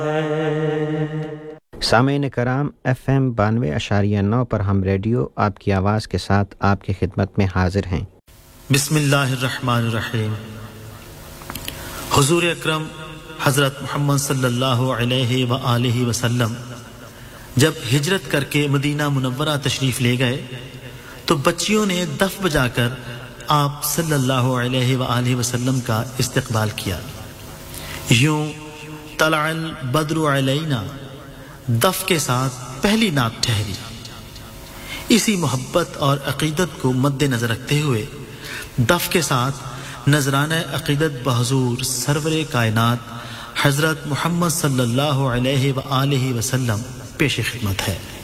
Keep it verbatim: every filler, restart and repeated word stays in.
सामीन कराम F M बानवे अशारिया नौ पर हम रेडियो आपकी आवाज़ के साथ आपकी खिदमत में हाजिर हैं। बिस्मिल्लाहिर्रहमानिर्रहीम। हुजूर अकरम हज़रत मोहम्मद सल्लल्लाहु अलैहि व आलिहि वसल्लम जब हिजरत करके मदीना मुनव्वरा तशरीफ़ ले गए तो बच्चियों ने दफ बजाकर आप सल्लल्लाहु अलैहि व आलिहि वसल्लम का इस्तकबाल किया। यूं तलअल बद्रु अलैना दफ के साथ पहली नात ठहरी। इसी मोहब्बत और अकीदत को मद्देनजर रखते हुए दफ के साथ नजराना अकीदत बहजूर सरवरे कायनात हजरत मोहम्मद सल्लल्लाहु अलैहि व आलिहि वसल्लम पेश खिदमत है।